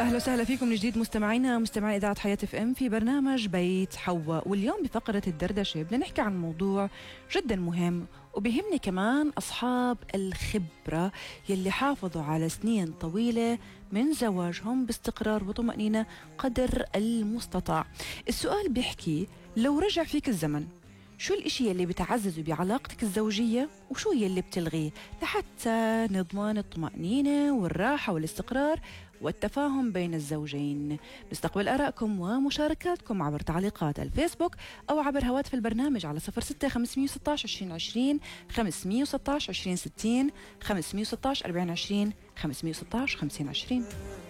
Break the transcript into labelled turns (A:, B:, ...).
A: أهلا وسهلا فيكم من جديد مستمعي إذاعة حياة اف ام في برنامج بيت حواء. واليوم بفقرة الدردشة بدنا نحكي عن موضوع جدا مهم وبيهمني كمان أصحاب الخبرة يلي حافظوا على سنين طويلة من زواجهم باستقرار وطمأنينة قدر المستطاع. السؤال بيحكي لو رجع فيك الزمن شو الاشي يلي بتعززه بعلاقتك الزوجية وشو يلي بتلغيه لحتى نضمن الطمأنينة والراحة والاستقرار والتفاهم بين الزوجين. نستقبل آرائكم ومشاركاتكم عبر تعليقات الفيسبوك أو عبر هواتف البرنامج على 06 516 2020 516 2060 516 4020 516 5020.